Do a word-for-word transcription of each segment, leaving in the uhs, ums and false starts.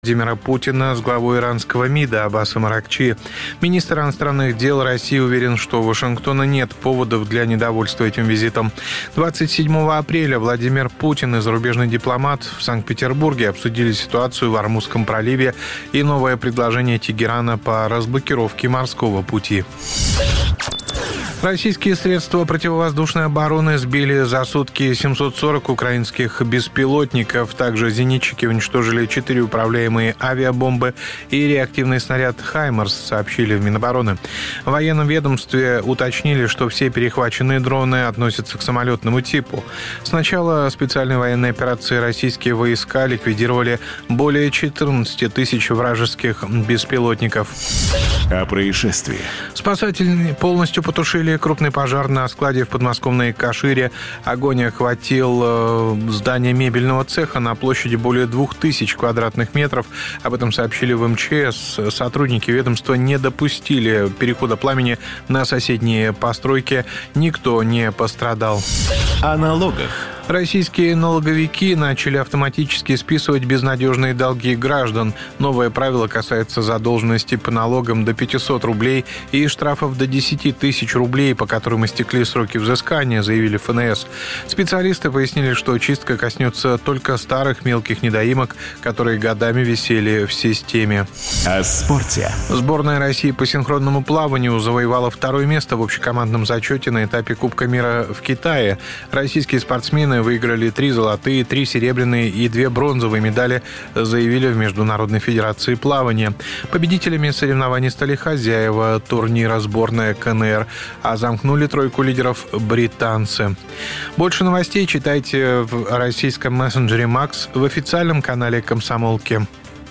Владимира Путина с главой иранского МИДа Аббасом Аракчи. Министр иностранных дел России уверен, что у Вашингтона нет поводов для недовольства этим визитом. двадцать седьмого апреля Владимир Путин и зарубежный дипломат в Санкт-Петербурге обсудили ситуацию в Ормузском проливе и новое предложение Тегерана по разблокировке морского пути. Российские средства противовоздушной обороны сбили за сутки семьсот сорок украинских беспилотников. Также зенитчики уничтожили четыре управляемые авиабомбы и реактивный снаряд «Хаймарс», сообщили в Минобороны. В военном ведомстве уточнили, что все перехваченные дроны относятся к самолетному типу. С начала специальной военной операции российские войска ликвидировали более четырнадцати тысяч вражеских беспилотников. О происшествии. Спасатели полностью потушили крупный пожар на складе в подмосковной Кашире. Огонь охватил здание мебельного цеха на площади более двух тысяч квадратных метров. Об этом сообщили в эм че эс. Сотрудники ведомства не допустили перехода пламени на соседние постройки. Никто не пострадал. О налогах. Российские налоговики начали автоматически списывать безнадежные долги граждан. Новое правило касается задолженности по налогам до пятисот рублей и штрафов до десяти тысяч рублей, по которым истекли сроки взыскания, заявили эф эн эс. Специалисты пояснили, что чистка коснется только старых мелких недоимок, которые годами висели в системе. О спорте. Сборная России по синхронному плаванию завоевала второе место в общекомандном зачете на этапе Кубка мира в Китае. Российские спортсмены выиграли три золотые, три серебряные и две бронзовые медали, заявили в Международной федерации плавания. Победителями соревнований стали хозяева турнира сборная ка эн эр, а замкнули тройку лидеров британцы. Больше новостей читайте в российском мессенджере Макс, в официальном канале Комсомолки.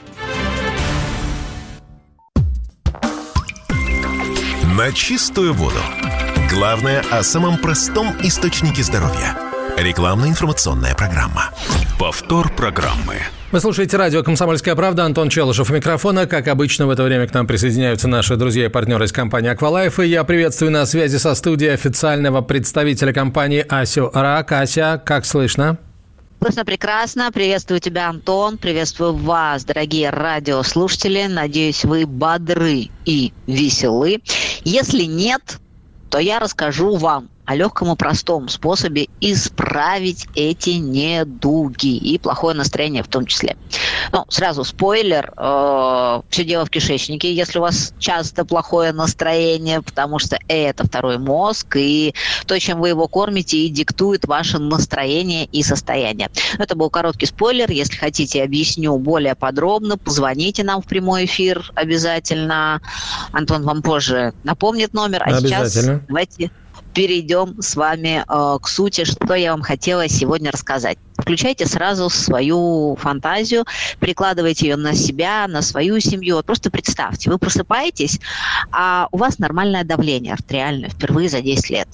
На чистую воду. Главное о самом простом источнике здоровья. Рекламно-информационная программа. Повтор программы. Вы слушаете радио «Комсомольская правда». Антон Челышев у микрофона. Как обычно, в это время к нам присоединяются наши друзья и партнеры из компании «Аквалайф». И я приветствую на связи со студией официального представителя компании Асю Рак. Ася, как слышно? Слышно прекрасно. Приветствую тебя, Антон. Приветствую вас, дорогие радиослушатели. Надеюсь, вы бодры и веселы. Если нет, то я расскажу вам о легком и простом способе исправить эти недуги и плохое настроение в том числе. Ну, сразу спойлер, э, все дело в кишечнике, если у вас часто плохое настроение, потому что это второй мозг, и то, чем вы его кормите, и диктует ваше настроение и состояние. Это был короткий спойлер. Если хотите, объясню более подробно, позвоните нам в прямой эфир обязательно. Антон вам позже напомнит номер, а сейчас давайте перейдем с вами э, к сути, что я вам хотела сегодня рассказать. Включайте сразу свою фантазию, прикладывайте ее на себя, на свою семью. Вот просто представьте, вы просыпаетесь, а у вас нормальное давление артериальное впервые за десять лет.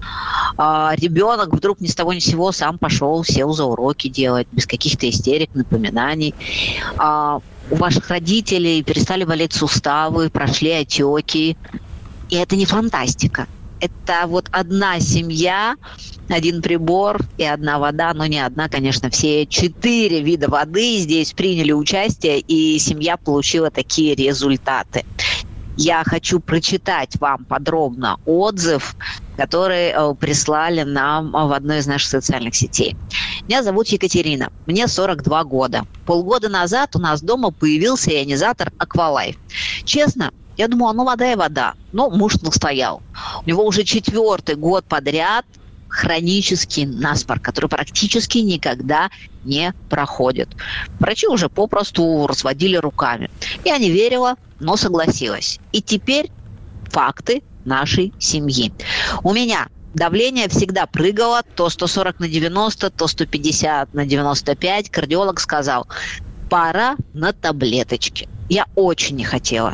А, ребенок вдруг ни с того ни с сего сам пошел, сел за уроки делать, без каких-то истерик, напоминаний. А, у ваших родителей перестали болеть суставы, прошли отеки. И это не фантастика. Это вот одна семья, один прибор и одна вода, но не одна, конечно, все четыре вида воды здесь приняли участие, и семья получила такие результаты. Я хочу прочитать вам подробно отзыв, который э, прислали нам в одной из наших социальных сетей. Меня зовут Екатерина, мне сорок два года. Полгода назад у нас дома появился ионизатор «Аквалайф». Честно, я думала, ну вода и вода. Но муж настоял. У него уже четвертый год подряд хронический насморк, который практически никогда не проходит. Врачи уже попросту разводили руками. Я не верила, но согласилась. И теперь факты нашей семьи. У меня давление всегда прыгало то сто сорок на девяносто, то сто пятьдесят на девяносто пять. Кардиолог сказал, пора на таблеточки. Я очень не хотела.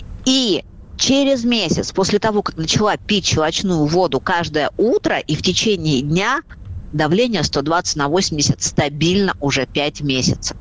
И через месяц после того, как начала пить щелочную воду каждое утро и в течение дня, давление сто двадцать на восемьдесят стабильно уже пять месяцев.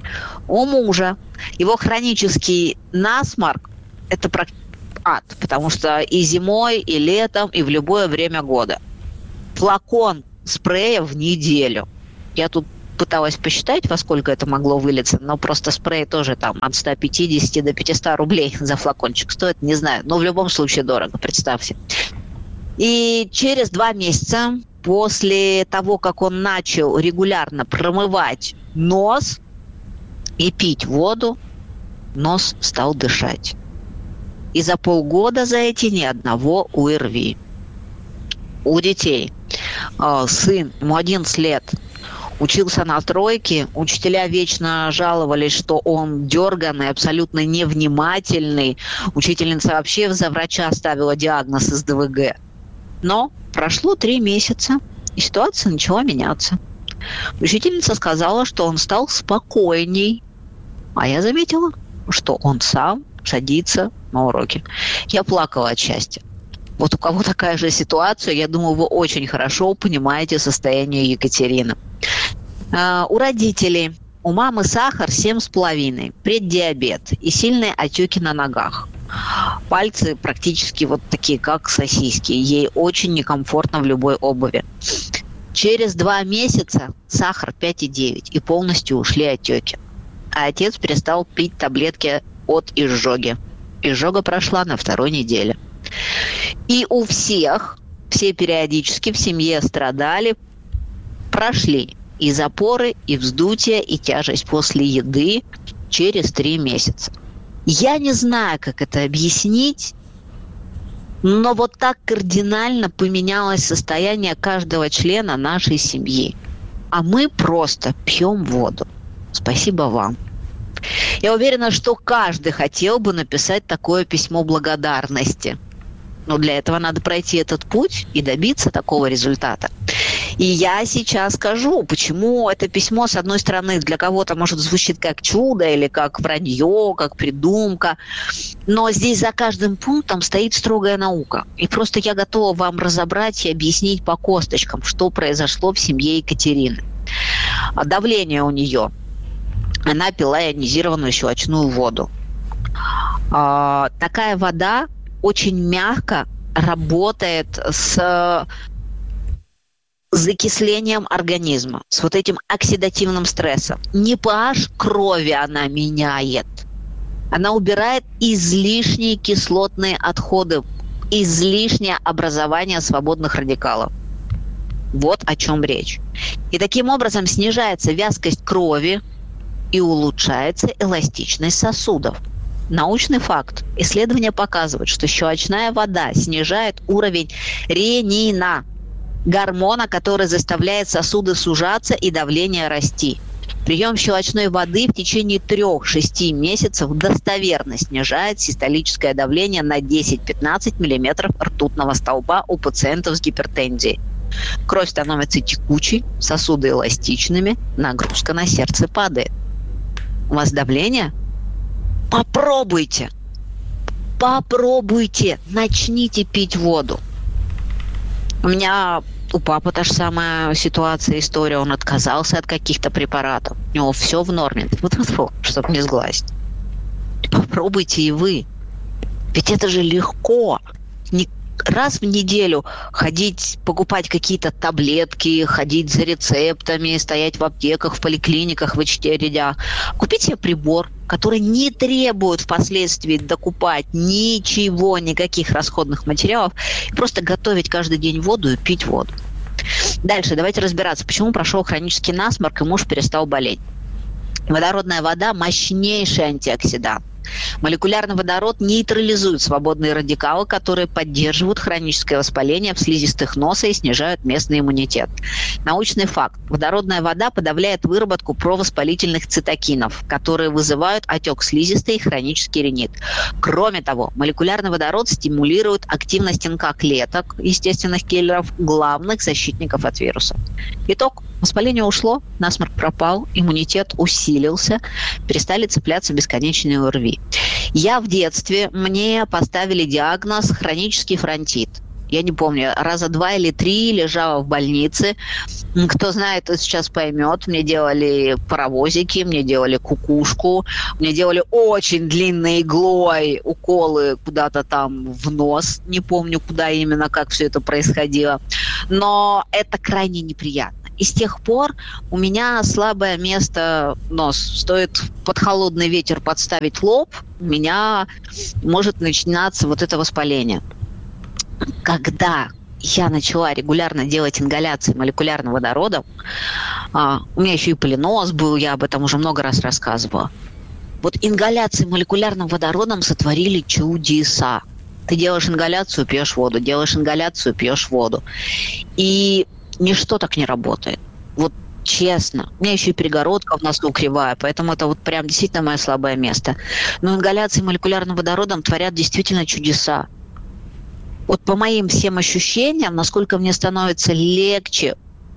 У мужа его хронический насморк – это ад, потому что и зимой, и летом, и в любое время года. Флакон спрея в неделю. Я тут пыталась посчитать, во сколько это могло вылиться, но просто спрей тоже там от сто пятьдесят до пятьсот рублей за флакончик стоит, не знаю. Но в любом случае дорого, представьте. И через два месяца после того, как он начал регулярно промывать нос и пить воду, нос стал дышать. И за полгода за эти ни одного ОРВИ. У детей сын, ему одиннадцать лет, учился на тройке, учителя вечно жаловались, что он дерганный, абсолютно невнимательный. Учительница вообще за врача ставила диагноз эс дэ вэ гэ. Но прошло три месяца, и ситуация начала меняться. Учительница сказала, что он стал спокойней, а я заметила, что он сам садится на уроки. Я плакала от счастья. Вот у кого такая же ситуация, я думаю, вы очень хорошо понимаете состояние Екатерины. Uh, у родителей, у мамы сахар семь с половиной, преддиабет и сильные отеки на ногах. Пальцы практически вот такие, как сосиски. Ей очень некомфортно в любой обуви. Через два месяца сахар пять и девять, и полностью ушли отеки. А отец перестал пить таблетки от изжоги. Изжога прошла на второй неделе. И у всех, все периодически в семье страдали, прошли и запоры, и вздутие, и тяжесть после еды через три месяца. Я не знаю, как это объяснить, но вот так кардинально поменялось состояние каждого члена нашей семьи. А мы просто пьем воду. Спасибо вам. Я уверена, что каждый хотел бы написать такое письмо благодарности. Но для этого надо пройти этот путь и добиться такого результата. И я сейчас скажу, почему это письмо, с одной стороны, для кого-то, может, звучит как чудо или как вранье, как придумка. Но здесь за каждым пунктом стоит строгая наука. И просто я готова вам разобрать и объяснить по косточкам, что произошло в семье Екатерины. Давление у нее. Она пила ионизированную щелочную воду. А, такая вода очень мягко работает с закислением организма, с вот этим оксидативным стрессом. Не pH крови она меняет. Она убирает излишние кислотные отходы, излишнее образование свободных радикалов. Вот о чем речь. И таким образом снижается вязкость крови и улучшается эластичность сосудов. Научный факт. Исследования показывают, что щелочная вода снижает уровень ренина, гормона, который заставляет сосуды сужаться и давление расти. Прием щелочной воды в течение трех-шести месяцев достоверно снижает систолическое давление на десять-пятнадцать миллиметров ртутного столба у пациентов с гипертензией. Кровь становится текучей, сосуды эластичными, нагрузка на сердце падает. У вас давление? Попробуйте. Попробуйте. Начните пить воду. У меня у папы та же самая ситуация, история. Он отказался от каких-то препаратов. У него все в норме. Чтобы не сглазить. Попробуйте и вы. Ведь это же легко. Не раз в неделю ходить, покупать какие-то таблетки, ходить за рецептами, стоять в аптеках, в поликлиниках, в очередях. Купить себе прибор, который не требует впоследствии докупать ничего, никаких расходных материалов, и просто готовить каждый день воду и пить воду. Дальше давайте разбираться, почему прошел хронический насморк и муж перестал болеть. Водородная вода – мощнейший антиоксидант. Молекулярный водород нейтрализует свободные радикалы, которые поддерживают хроническое воспаление в слизистых носа и снижают местный иммунитет. Научный факт. Водородная вода подавляет выработку провоспалительных цитокинов, которые вызывают отек слизистой и хронический ринит. Кроме того, молекулярный водород стимулирует активность эн ка клеток, естественных киллеров, главных защитников от вирусов. Итог. Воспаление ушло, насморк пропал, иммунитет усилился, перестали цепляться бесконечные ОРВИ. Я в детстве, мне поставили диагноз хронический фронтит. Я не помню, раза два или три лежала в больнице. Кто знает, тот сейчас поймет. Мне делали паровозики, мне делали кукушку, мне делали очень длинной иглой уколы куда-то там в нос. Не помню, куда именно, как все это происходило. Но это крайне неприятно. И с тех пор у меня слабое место нос. Стоит под холодный ветер подставить лоб, у меня может начинаться вот это воспаление. Когда я начала регулярно делать ингаляции молекулярным водородом, а, у меня еще и полинос был, я об этом уже много раз рассказывала. Вот ингаляции молекулярным водородом сотворили чудеса. Ты делаешь ингаляцию, пьешь воду, делаешь ингаляцию, пьешь воду. И ничто так не работает. Вот честно. У меня еще и перегородка в носу кривая, поэтому это вот прям действительно мое слабое место. Но ингаляции молекулярным водородом творят действительно чудеса. Вот по моим всем ощущениям, насколько мне становится легче,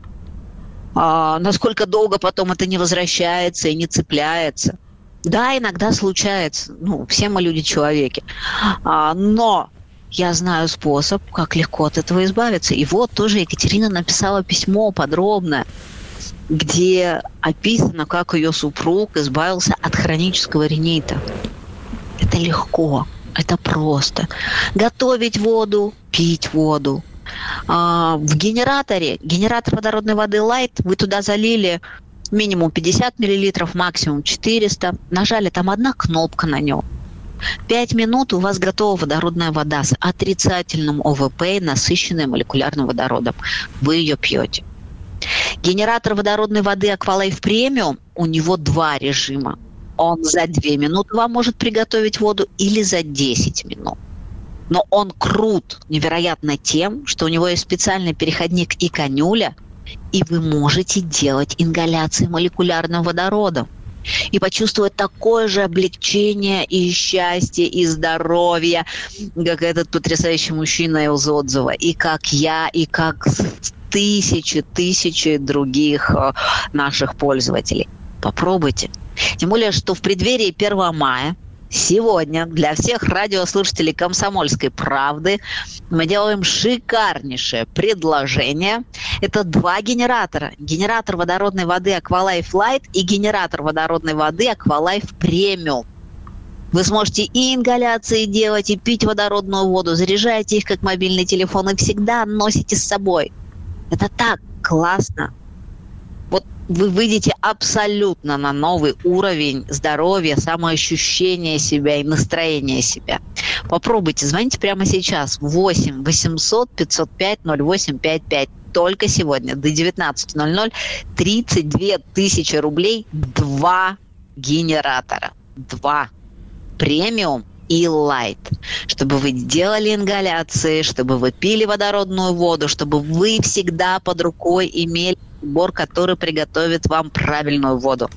а, насколько долго потом это не возвращается и не цепляется. Да, иногда случается. Ну, все мы люди-человеки. А, но я знаю способ, как легко от этого избавиться. И вот тоже Екатерина написала письмо подробное, где описано, как ее супруг избавился от хронического ринита. Это легко, это просто. Готовить воду, пить воду. А, в генераторе, генератор водородной воды Light, вы туда залили минимум пятьдесят миллилитров, максимум четыреста. Нажали, там одна кнопка на нем. Пять минут у вас готова водородная вода с отрицательным о вэ пэ, насыщенной молекулярным водородом. Вы ее пьете. Генератор водородной воды Aqualife Premium, у него два режима. Он за две минуты вам может приготовить воду или за десять минут. Но он крут невероятно тем, что у него есть специальный переходник и канюля, и вы можете делать ингаляции молекулярным водородом. И почувствовать такое же облегчение и счастье, и здоровье, как этот потрясающий мужчина из отзыва, и как я, и как тысячи, тысячи других наших пользователей. Попробуйте. Тем более, что в преддверии первого мая сегодня для всех радиослушателей «Комсомольской правды» мы делаем шикарнейшее предложение. Это два генератора. Генератор водородной воды Aqualife Light и генератор водородной воды Aqualife Premium. Вы сможете и ингаляции делать, и пить водородную воду, заряжаете их как мобильный телефон и всегда носите с собой. Это так классно. Вот вы выйдете абсолютно на новый уровень здоровья, самоощущения себя и настроения себя. Попробуйте, звоните прямо сейчас. восемь восемьсот пятьсот пять ноль восемь пятьдесят пять. Только сегодня до девятнадцати ноль-ноль тридцать две тысячи рублей, два генератора. Два. Премиум и лайт. Чтобы вы делали ингаляции, чтобы вы пили водородную воду, чтобы вы всегда под рукой имели прибор, который приготовит вам правильную воду.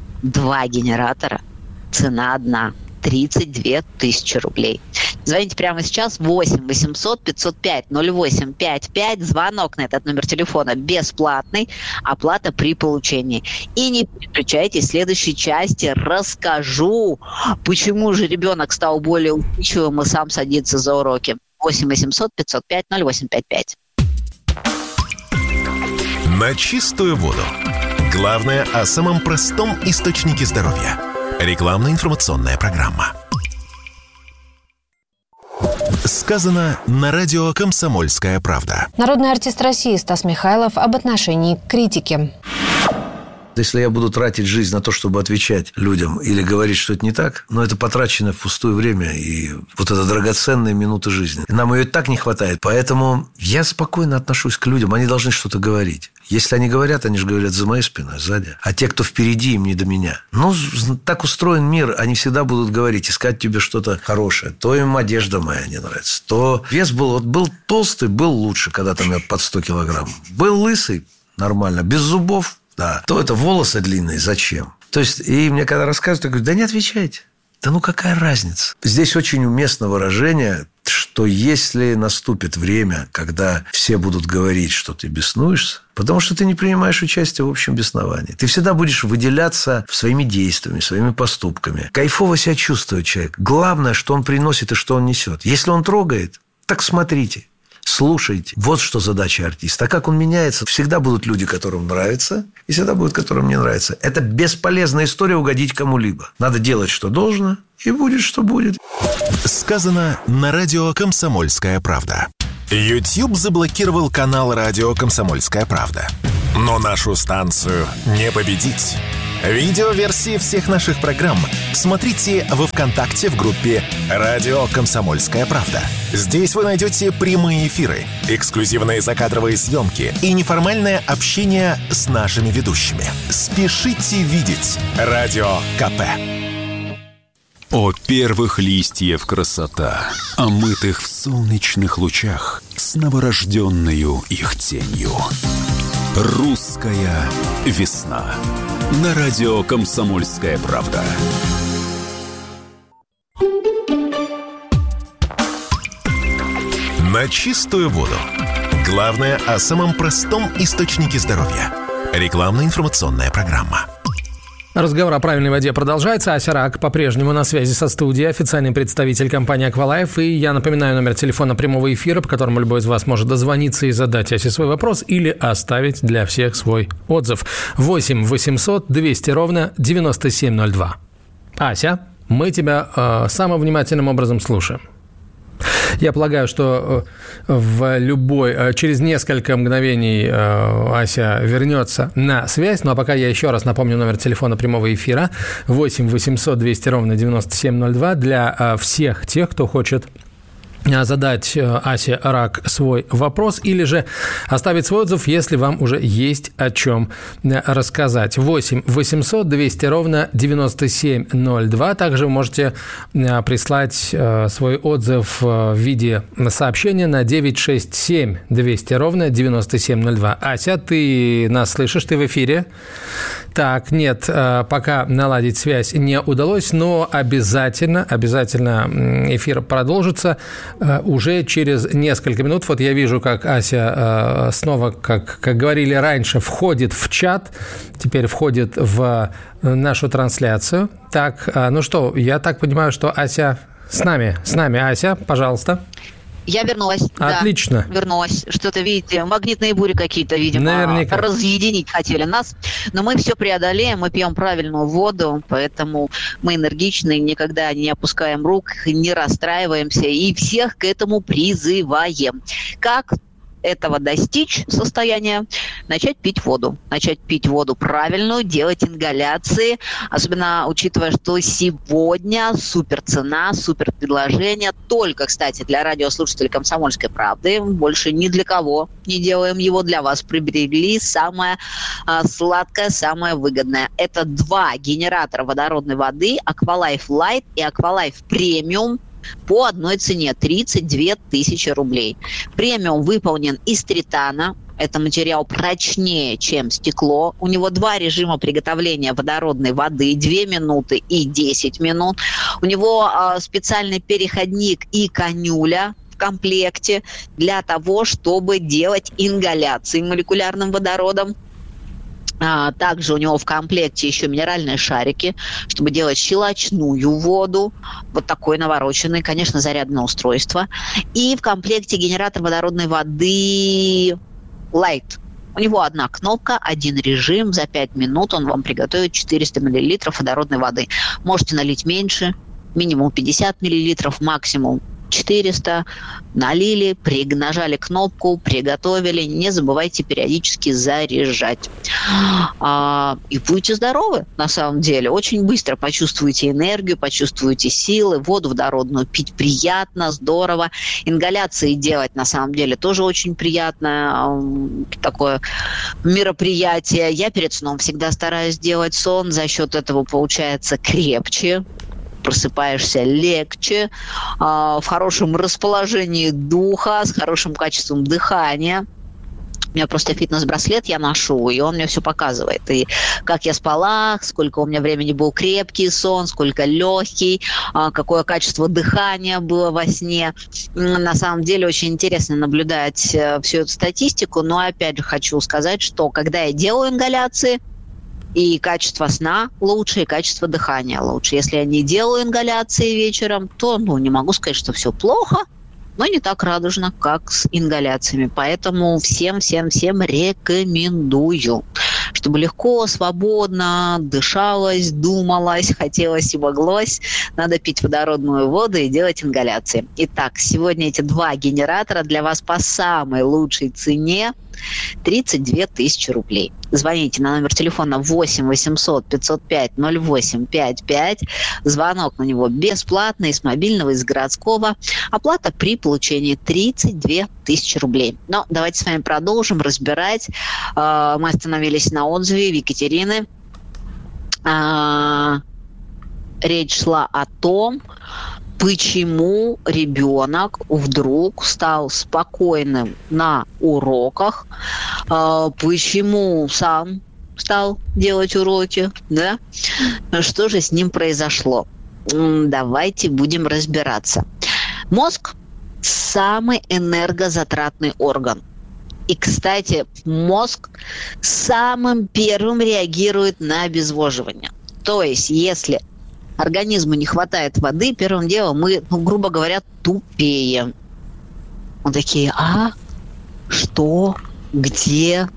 Два генератора. Цена одна. тридцать две тысячи рублей. Звоните прямо сейчас. восемь восемьсот пятьсот пять ноль восемь пятьдесят пять. Звонок на этот номер телефона бесплатный. Оплата при получении. И не переключайтесь. В следующей части расскажу, почему же ребенок стал более усидчивым и сам садится за уроки. восемь восемьсот пятьсот пять ноль восемь пятьдесят пять. На чистую воду. Главное о самом простом источнике здоровья. Рекламно-информационная программа. Сказано на радио «Комсомольская правда». Народный артист России Стас Михайлов об отношении к критике. Если я буду тратить жизнь на то, чтобы отвечать людям или говорить, что это не так, но это потраченное впустую время и вот это драгоценные минуты жизни. Нам ее и так не хватает. Поэтому я спокойно отношусь к людям. Они должны что-то говорить. Если они говорят, они же говорят за моей спиной, сзади. А те, кто впереди, им не до меня. Ну, так устроен мир. Они всегда будут говорить, искать тебе что-то хорошее. То им одежда моя не нравится. То вес был... Вот был толстый, был лучше, когда там я под сто килограмм. Был лысый, нормально. Без зубов. Да, то это волосы длинные, зачем? То есть, и мне когда рассказывают, я говорю, да не отвечайте. Да ну какая разница? Здесь очень уместно выражение, что если наступит время, когда все будут говорить, что ты беснуешься, потому что ты не принимаешь участие в общем бесновании. Ты всегда будешь выделяться своими действиями, своими поступками. Кайфово себя чувствует человек. Главное, что он приносит и что он несет. Если он трогает, так смотрите. Слушайте. Вот что задача артиста. А как он меняется? Всегда будут люди, которым нравится, и всегда будут, которым не нравится. Это бесполезная история угодить кому-либо. Надо делать, что должно, и будет, что будет. Сказано на радио «Комсомольская правда». YouTube заблокировал канал радио «Комсомольская правда». Но нашу станцию не победить. Видеоверсии всех наших программ смотрите во ВКонтакте в группе «Радио Комсомольская правда». Здесь вы найдете прямые эфиры, эксклюзивные закадровые съемки и неформальное общение с нашими ведущими. Спешите видеть Радио КП. О первых листьев красота, омытых в солнечных лучах с новорожденную их тенью. Русская весна. На радио «Комсомольская правда». На чистую воду. Главное о самом простом источнике здоровья. Рекламно-информационная программа. Разговор о правильной воде продолжается. Ася Рак по-прежнему на связи со студией, официальный представитель компании «Аквалайф». И я напоминаю номер телефона прямого эфира, по которому любой из вас может дозвониться и задать Асе свой вопрос или оставить для всех свой отзыв. восемь восемьсот двести ровно девяносто семь ноль два. Ася, мы тебя э, самым внимательным образом слушаем. Я полагаю, что в любой, через несколько мгновений Ася вернется на связь. Ну а пока я еще раз напомню номер телефона прямого эфира восемь восемьсот двести ровно девяносто семь ноль два для всех тех, кто хочет задать Асе Рак свой вопрос или же оставить свой отзыв, если вам уже есть о чем рассказать. восемь восемьсот двести ровно девяносто семь ноль два. Также вы можете прислать свой отзыв в виде сообщения на девять шесть семь двести ровно девяносто семь ноль два. Ася, ты нас слышишь? Ты в эфире? Так, нет, пока наладить связь не удалось, но обязательно, обязательно эфир продолжится уже через несколько минут. Вот я вижу, как Ася снова, как, как говорили раньше, входит в чат, теперь входит в нашу трансляцию. Так, ну что, я так понимаю, что Ася с нами. С нами, Ася, пожалуйста. Я вернулась. Отлично. Да, вернулась. Что-то, видите, магнитные бури какие-то, видимо, наверняка разъединить хотели нас. Но мы все преодолеем, мы пьем правильную воду, поэтому мы энергичны, никогда не опускаем рук, не расстраиваемся и всех к этому призываем. Как этого достичь состояния? Начать пить воду. Начать пить воду правильную, делать ингаляции. Особенно учитывая, что сегодня супер цена, супер предложение. Только, кстати, для радиослушателей «Комсомольской правды». Больше ни для кого не делаем его. Для вас приобрели самое а, сладкое, самое выгодное. Это два генератора водородной воды «Аквалайф Лайт» и «Аквалайф Премиум» по одной цене – тридцать две тысячи рублей. Премиум выполнен из тритана. Это материал прочнее, чем стекло. У него два режима приготовления водородной воды – две минуты и десять минут. У него э, специальный переходник и канюля в комплекте для того, чтобы делать ингаляции молекулярным водородом. А, также у него в комплекте еще минеральные шарики, чтобы делать щелочную воду. Вот такой навороченный, конечно, зарядное устройство. И в комплекте генератор водородной воды Light. У него одна кнопка, один режим. За пять минут он вам приготовит четыреста миллилитров водородной воды. Можете налить меньше, минимум пятьдесят миллилитров, максимум четыреста. Налили, нажали кнопку, приготовили. Не забывайте периодически заряжать. А, и будете здоровы, на самом деле. Очень быстро почувствуете энергию, почувствуете силы. Воду водородную пить приятно, здорово. Ингаляции делать, на самом деле, тоже очень приятно. Такое мероприятие. Я перед сном всегда стараюсь делать сон. За счет этого получается крепче. Просыпаешься легче, э, в хорошем расположении духа, с хорошим качеством дыхания. У меня просто фитнес-браслет я ношу, и он мне все показывает. И как я спала, сколько у меня времени был крепкий сон, сколько легкий, э, какое качество дыхания было во сне. На самом деле очень интересно наблюдать э, всю эту статистику, но опять же хочу сказать, что когда я делаю ингаляции, и качество сна лучше, и качество дыхания лучше. Если я не делаю ингаляции вечером, то ну, не могу сказать, что все плохо, но не так радужно, как с ингаляциями. Поэтому всем-всем-всем рекомендую, чтобы легко, свободно дышалось, думалось, хотелось и моглось. Надо пить водородную воду и делать ингаляции. Итак, сегодня эти два генератора для вас по самой лучшей цене. тридцать две тысячи рублей. Звоните на номер телефона восемь восемьсот пятьсот пять ноль восемь пять пять. Звонок на него бесплатный, с мобильного, из городского. Оплата при получении тридцать две тысячи рублей. Но давайте с вами продолжим разбирать. Мы остановились на отзыве Екатерины. Речь шла о том, почему ребенок вдруг стал спокойным на уроках, почему сам стал делать уроки, да? Что же с ним произошло? Давайте будем разбираться. Мозг – самый энергозатратный орган. И, кстати, мозг самым первым реагирует на обезвоживание. То есть, если организму не хватает воды, первым делом мы, ну, грубо говоря, тупеем. Мы такие: а? Что? Где?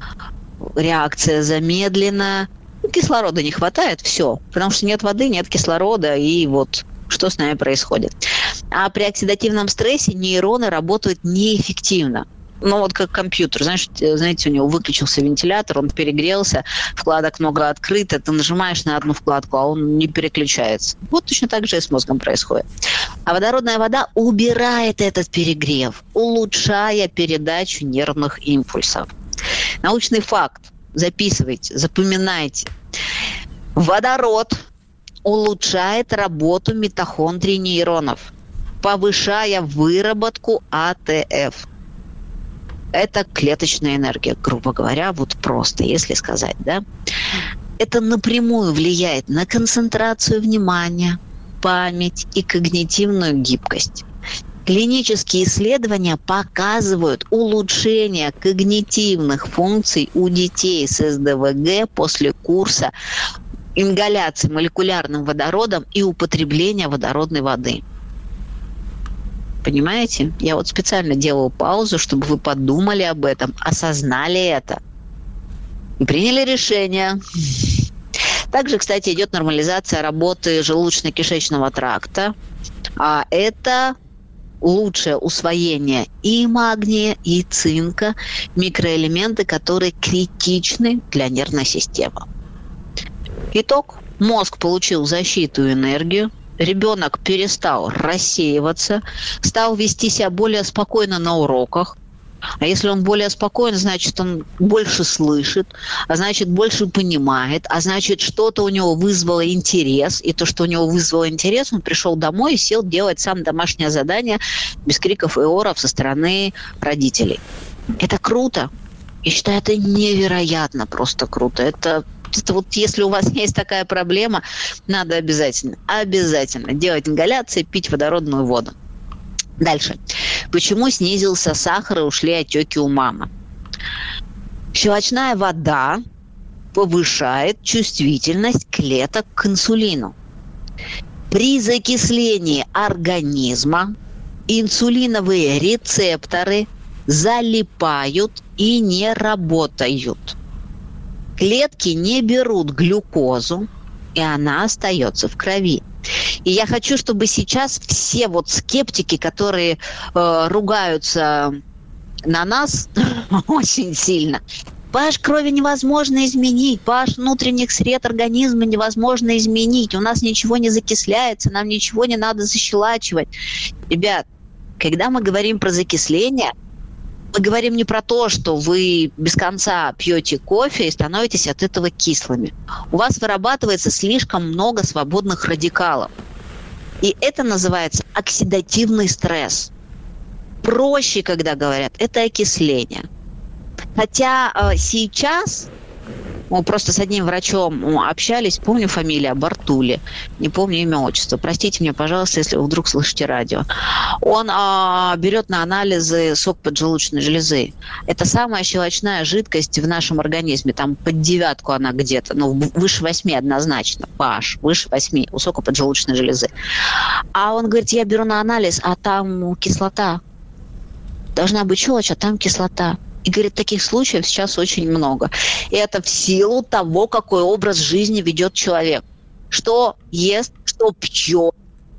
Реакция замедлена. Ну, кислорода не хватает, все. Потому что нет воды, нет кислорода, и вот что с нами происходит. А при оксидативном стрессе нейроны работают неэффективно. Ну, вот как компьютер, знаешь, знаете, у него выключился вентилятор, он перегрелся, вкладок много открыто, ты нажимаешь на одну вкладку, а он не переключается. Вот точно так же и с мозгом происходит. А водородная вода убирает этот перегрев, улучшая передачу нервных импульсов. Научный факт. Записывайте, запоминайте. Водород улучшает работу митохондрий нейронов, повышая выработку А Т Ф. Это клеточная энергия, грубо говоря, вот просто, если сказать, да. Это напрямую влияет на концентрацию внимания, память и когнитивную гибкость. Клинические исследования показывают улучшение когнитивных функций у детей с С Д В Г после курса ингаляции молекулярным водородом и употребления водородной воды. Понимаете? Я вот специально делаю паузу, чтобы вы подумали об этом, осознали это и приняли решение. Также, кстати, идет нормализация работы желудочно-кишечного тракта. А это лучшее усвоение и магния, и цинка, микроэлементы, которые критичны для нервной системы. Итог. Мозг получил защиту и энергию. Ребенок перестал рассеиваться, стал вести себя более спокойно на уроках. А если он более спокоен, значит, он больше слышит, а значит, больше понимает, а значит, что-то у него вызвало интерес. И то, что у него вызвало интерес, он пришел домой и сел делать сам домашнее задание без криков и оров со стороны родителей. Это круто. Я считаю, это невероятно просто круто. Это Это вот если у вас есть такая проблема, надо обязательно, обязательно делать ингаляции, пить водородную воду. Дальше. Почему снизился сахар и ушли отеки у мамы? Щелочная вода повышает чувствительность клеток к инсулину. При закислении организма инсулиновые рецепторы залипают и не работают. Клетки не берут глюкозу, и она остается в крови. И я хочу, чтобы сейчас все вот скептики, которые э, ругаются на нас очень сильно, pH крови невозможно изменить, pH внутренних сред организма невозможно изменить, у нас ничего не закисляется, нам ничего не надо защелачивать. Ребят, когда мы говорим про закисление, мы говорим не про то, что вы без конца пьете кофе и становитесь от этого кислыми. У вас вырабатывается слишком много свободных радикалов. И это называется оксидативный стресс. Проще, когда говорят, это окисление. Хотя э, сейчас мы просто с одним врачом общались, помню фамилия Бартули, не помню имя, отчество. Простите меня, пожалуйста, если вы вдруг слышите радио. Он а, берет на анализы сок поджелудочной железы. Это самая щелочная жидкость в нашем организме. Там под девятку она где-то, ну, выше восьми однозначно. pH, выше восьми у сока поджелудочной железы. А он говорит, я беру на анализ, а там кислота. Должна быть щелочь, а там кислота. И, говорит, таких случаев сейчас очень много. И это в силу того, какой образ жизни ведет человек. Что ест, что пьет.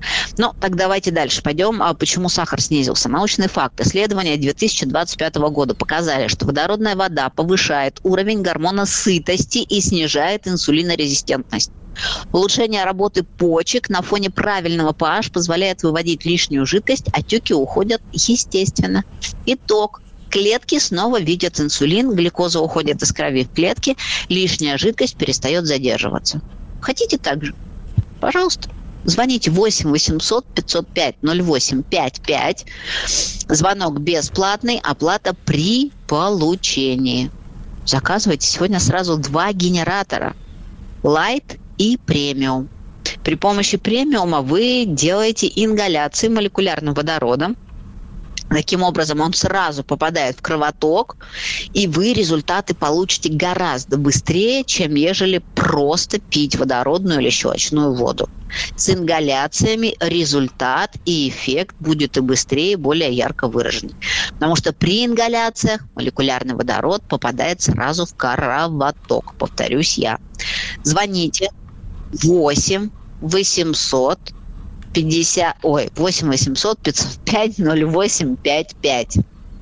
Ну, так давайте дальше пойдем. А почему сахар снизился? Научный факт. Исследования две тысячи двадцать пятого года показали, что водородная вода повышает уровень гормона сытости и снижает инсулинорезистентность. Улучшение работы почек на фоне правильного pH позволяет выводить лишнюю жидкость, отеки уходят естественно. Итог. Клетки снова видят инсулин, глюкоза уходит из крови в клетки, лишняя жидкость перестает задерживаться. Хотите так же? Пожалуйста. Звоните восемь восемьсот пятьсот пять ноль восемь пять пять. Звонок бесплатный, оплата при получении. Заказывайте сегодня сразу два генератора. Light и премиум. При помощи премиума вы делаете ингаляции молекулярным водородом. Таким образом, он сразу попадает в кровоток, и вы результаты получите гораздо быстрее, чем ежели просто пить водородную или щелочную воду. С ингаляциями результат и эффект будет и быстрее, и более ярко выражен. Потому что при ингаляциях молекулярный водород попадает сразу в кровоток. Повторюсь я. Звоните восемь восемьсот пятьдесят, ой, восемь восемьсот пятьсот пять ноль восемь пять пять.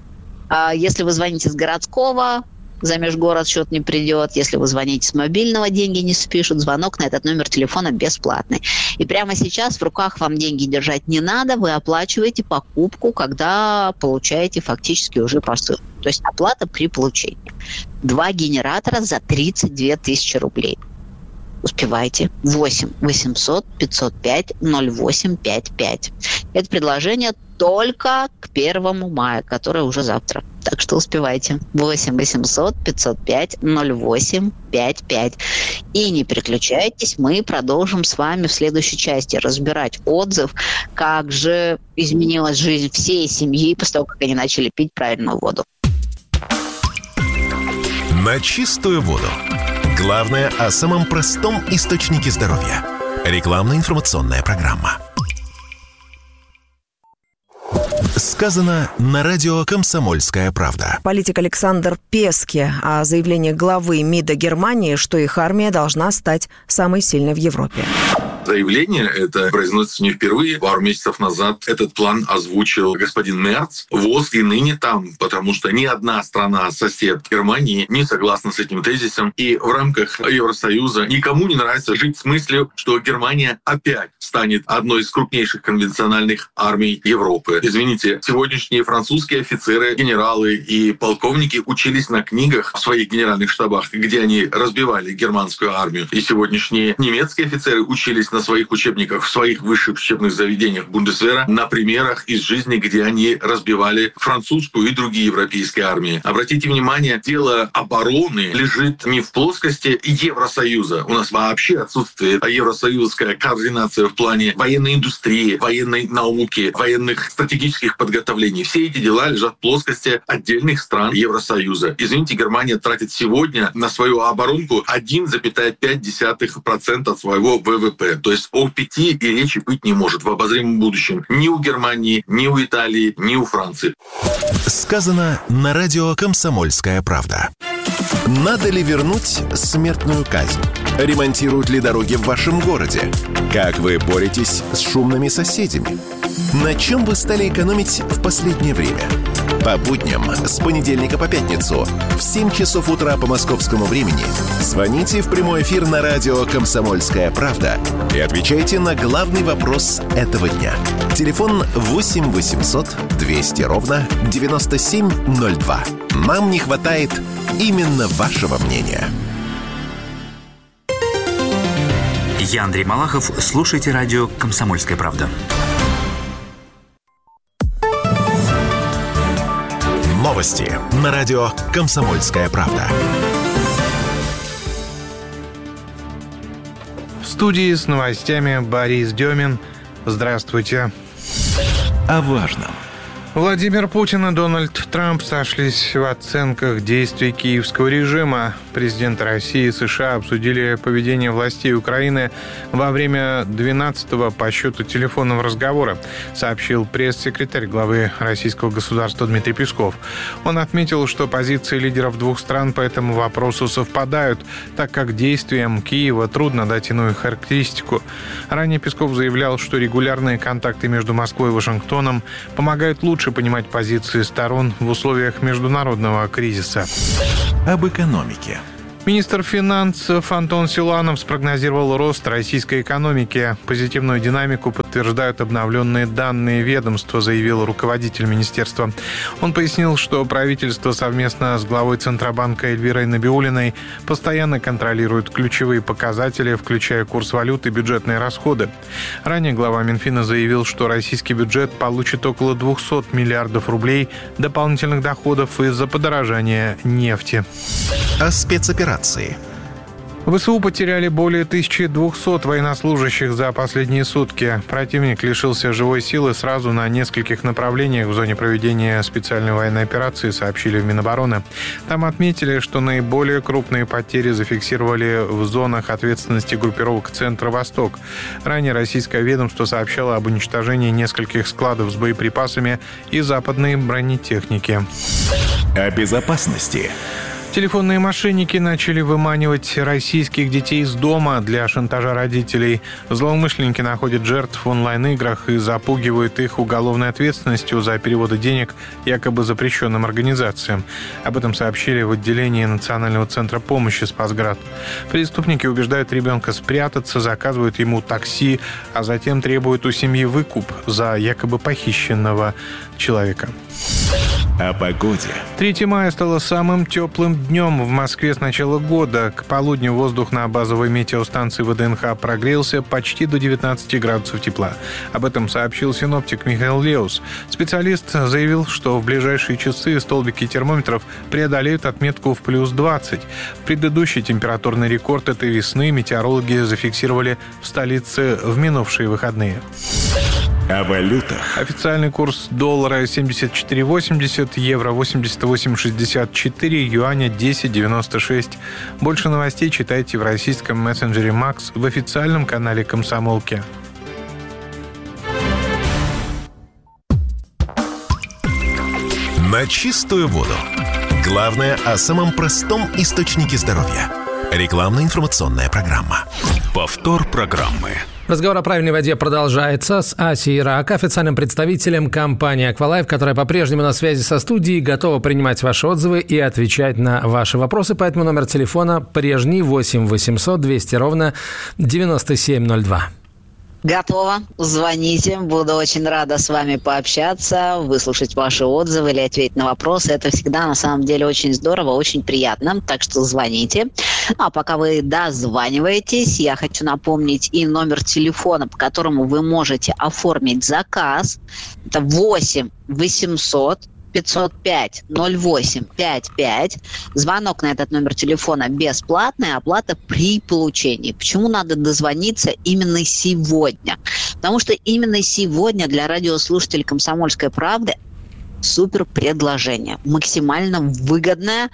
А если вы звоните с городского, за межгород счет не придет. Если вы звоните с мобильного, деньги не спишут. Звонок на этот номер телефона бесплатный. И прямо сейчас в руках вам деньги держать не надо. Вы оплачиваете покупку, когда получаете фактически уже посылку. То есть оплата при получении. Два генератора за тридцать две тысячи рублей. Успевайте. восемь восемьсот пятьсот пять ноль восемь пять пять. Это предложение только к первому мая, которое уже завтра. Так что успевайте. восемь восемьсот пятьсот пять ноль восемь пять пять. И не переключайтесь, мы продолжим с вами в следующей части разбирать отзыв, как же изменилась жизнь всей семьи после того, как они начали пить правильную воду. На чистую воду. Главное о самом простом источнике здоровья. Рекламно-информационная программа. Сказано на радио «Комсомольская правда». Политик Александр Песке о заявлении главы МИДа Германии, что их армия должна стать самой сильной в Европе. Заявление это произносится не впервые. Пару месяцев назад этот план озвучил господин Мерц. ВОЗ и ныне там, потому что ни одна страна-сосед Германии не согласна с этим тезисом. И в рамках Евросоюза никому не нравится жить с мыслью, что Германия опять станет одной из крупнейших конвенциональных армий Европы. Извините, сегодняшние французские офицеры, генералы и полковники учились на книгах в своих генеральных штабах, где они разбивали германскую армию. И сегодняшние немецкие офицеры учились на своих учебниках в своих высших учебных заведениях Бундесвера на примерах из жизни, где они разбивали французскую и другие европейские армии. Обратите внимание, дело обороны лежит не в плоскости Евросоюза. У нас вообще отсутствует евросоюзская координация в плане военной индустрии, военной науки, военных стратегических подготовлений. Все эти дела лежат в плоскости отдельных стран Евросоюза. Извините, Германия тратит сегодня на свою оборонку один целых пять десятых процента от своего вэ вэ пэ. То есть о пяти и речи быть не может в обозримом будущем ни у Германии, ни у Италии, ни у Франции. Сказано на радио «Комсомольская правда». Надо ли вернуть смертную казнь? Ремонтируют ли дороги в вашем городе? Как вы боретесь с шумными соседями? На чем вы стали экономить в последнее время? По будням с понедельника по пятницу в семь часов утра по московскому времени звоните в прямой эфир на радио «Комсомольская правда» и отвечайте на главный вопрос этого дня. Телефон восемь восемьсот двести ровно девяносто семь ноль два. Нам не хватает именно вашего мнения. Я Андрей Малахов. Слушайте радио «Комсомольская правда». Новости на радио «Комсомольская правда». В студии с новостями Борис Демин. Здравствуйте. О важном. Владимир Путин и Дональд Трамп сошлись в оценках действий киевского режима. Президенты России и США обсудили поведение властей Украины во время двенадцатого по счету телефонного разговора, сообщил пресс-секретарь главы российского государства Дмитрий Песков. Он отметил, что позиции лидеров двух стран по этому вопросу совпадают, так как действиям Киева трудно дать иную характеристику. Ранее Песков заявлял, что регулярные контакты между Москвой и Вашингтоном помогают лучше Лучше понимать позиции сторон в условиях международного кризиса. Об экономике. Министр финансов Антон Силуанов спрогнозировал рост российской экономики. Позитивную динамику подтверждают обновленные данные ведомства, заявил руководитель министерства. Он пояснил, что правительство совместно с главой Центробанка Эльвирой Набиуллиной постоянно контролирует ключевые показатели, включая курс валюты и бюджетные расходы. Ранее глава Минфина заявил, что российский бюджет получит около двести миллиардов рублей дополнительных доходов из-за подорожания нефти. О спецоперации. ВСУ потеряли более тысячи двухсот военнослужащих за последние сутки. Противник лишился живой силы сразу на нескольких направлениях в зоне проведения специальной военной операции, сообщили в Минобороны. Там отметили, что наиболее крупные потери зафиксировали в зонах ответственности группировок Центр-Восток. Ранее российское ведомство сообщало об уничтожении нескольких складов с боеприпасами и западной бронетехники. О безопасности. Телефонные мошенники начали выманивать российских детей из дома для шантажа родителей. Злоумышленники находят жертв в онлайн-играх и запугивают их уголовной ответственностью за переводы денег якобы запрещенным организациям. Об этом сообщили в отделении Национального центра помощи «Спасград». Преступники убеждают ребенка спрятаться, заказывают ему такси, а затем требуют у семьи выкуп за якобы похищенного человека. О погоде. третьего мая стало самым теплым днем в Москве с начала года. К полудню воздух на базовой метеостанции ВДНХ прогрелся почти до девятнадцати градусов тепла. Об этом сообщил синоптик Михаил Леус. Специалист заявил, что в ближайшие часы столбики термометров преодолеют отметку в плюс двадцать. Предыдущий температурный рекорд этой весны метеорологи зафиксировали в столице в минувшие выходные. О валютах. Официальный курс доллара семьдесят четыре восемьдесят, евро восемьдесят восемь шестьдесят четыре, юаня десять девяносто шесть. Больше новостей читайте в российском мессенджере Макс в официальном канале «Комсомолки». На чистую воду. Главное о самом простом источнике здоровья. Рекламно-информационная программа. Повтор программы. Разговор о правильной воде продолжается с Асей Рак, официальным представителем компании «Аквалайф», которая по-прежнему на связи со студией, готова принимать ваши отзывы и отвечать на ваши вопросы. Поэтому номер телефона прежний восемь восемьсот двести ровно девяносто семь ноль два. Готово. Звоните. Буду очень рада с вами пообщаться, выслушать ваши отзывы или ответить на вопросы. Это всегда на самом деле очень здорово, очень приятно. Так что звоните. А пока вы дозваниваетесь, я хочу напомнить и номер телефона, по которому вы можете оформить заказ. Это восемь восемьсот пятьсот пять ноль восемь пятьдесят пять. Звонок на этот номер телефона бесплатный, оплата при получении. Почему надо дозвониться именно сегодня? Потому что именно сегодня для радиослушателей «Комсомольской правды» супер предложение. Максимально выгодное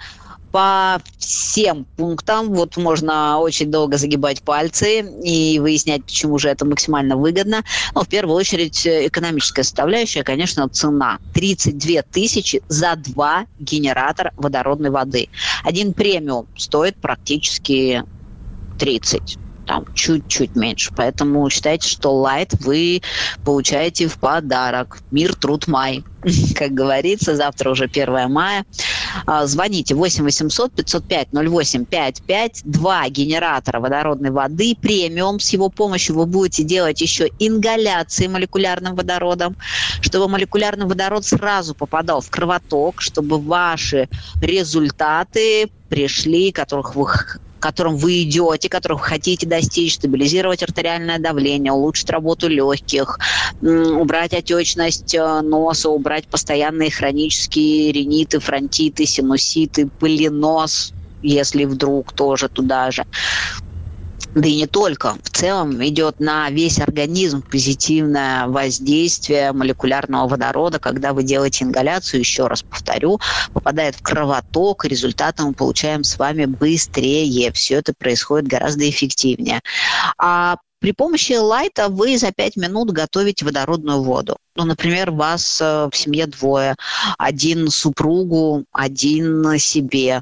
по всем пунктам. Вот можно очень долго загибать пальцы и выяснять, почему же это максимально выгодно. Но в первую очередь экономическая составляющая, конечно, цена. тридцать две тысячи за два генератора водородной воды. Один премиум стоит практически тридцать. Там чуть-чуть меньше. Поэтому считайте, что лайт вы получаете в подарок. Мир, труд, май. Как говорится, завтра уже первое мая. Звоните восемь восемьсот пятьсот пять ноль восемь пятьдесят пять. Два генератора водородной воды премиум. С его помощью вы будете делать еще ингаляции молекулярным водородом, чтобы молекулярный водород сразу попадал в кровоток, чтобы ваши результаты пришли, которых вы к которым вы идете, которых вы хотите достичь, стабилизировать артериальное давление, улучшить работу легких, убрать отечность носа, убрать постоянные хронические риниты, фронтиты, синуситы, пылинос, если вдруг тоже туда же. да и не только. В целом идет на весь организм позитивное воздействие молекулярного водорода, когда вы делаете ингаляцию, еще раз повторю, попадает в кровоток, и результаты мы получаем с вами быстрее. Все это происходит гораздо эффективнее. А при помощи лайта вы за пять минут готовите водородную воду. Ну, например, вас в семье двое. Один супругу, один себе.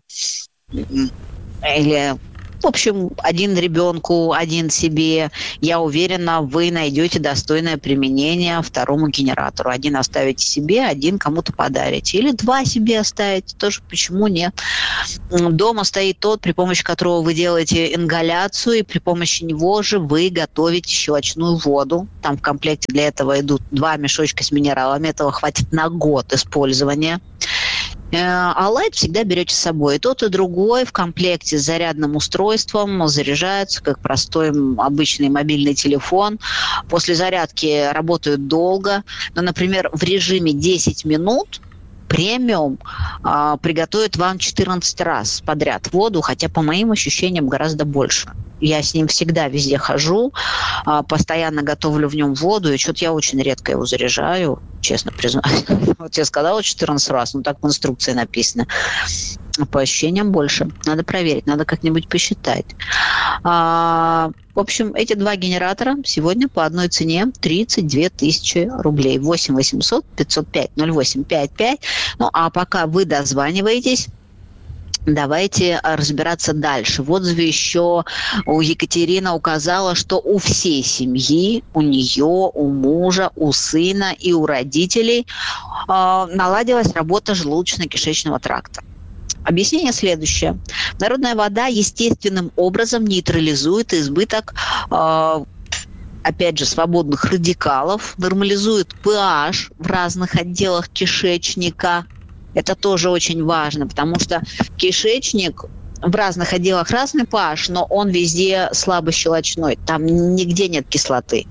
Или... В общем, один ребенку, один себе. Я уверена, вы найдете достойное применение второму генератору. Один оставите себе, один кому-то подарите. Или два себе оставите, тоже почему нет. Дома стоит тот, при помощи которого вы делаете ингаляцию, и при помощи него же вы готовите щелочную воду. Там в комплекте для этого идут два мешочка с минералами. Этого хватит на год использования. А лайт всегда берете с собой. И тот, и другой в комплекте с зарядным устройством заряжаются, как простой обычный мобильный телефон. После зарядки работают долго. Но, например, в режиме десять минут премиум а, приготовит вам четырнадцать раз подряд воду, хотя по моим ощущениям гораздо больше. Я с ним всегда везде хожу, а, постоянно готовлю в нем воду, и что-то я очень редко его заряжаю, честно признаюсь. Вот я сказала четырнадцать раз, ну так в инструкции написано. По ощущениям больше. Надо проверить, надо как-нибудь посчитать. А, в общем, эти два генератора сегодня по одной цене тридцать две тысячи рублей. восемь восемьсот пятьсот пять ноль восемь пять пять. Ну, а пока вы дозваниваетесь, давайте разбираться дальше. В отзыве еще у Екатерина указала, что у всей семьи, у нее, у мужа, у сына и у родителей э, наладилась работа желудочно-кишечного тракта. Объяснение следующее. Народная вода естественным образом нейтрализует избыток, э, опять же, свободных радикалов, нормализует pH в разных отделах кишечника. Это тоже очень важно, потому что кишечник в разных отделах разный pH, но он везде слабощелочной, там нигде нет кислоты.